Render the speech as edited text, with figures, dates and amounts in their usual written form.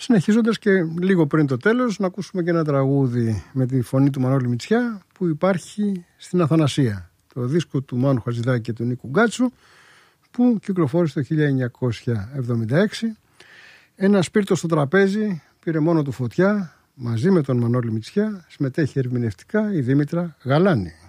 Συνεχίζοντας και λίγο πριν το τέλος, να ακούσουμε και ένα τραγούδι με τη φωνή του Μανώλη Μητσιά που υπάρχει στην Αθανασία. Το δίσκο του Μάνου Χατζηδάκη και του Νίκου Γκάτσου που κυκλοφόρησε το 1976. Ένα σπίρτο στο τραπέζι πήρε μόνο του φωτιά. Μαζί με τον Μανώλη Μητσιά συμμετέχει ερμηνευτικά η Δήμητρα Γαλάνη.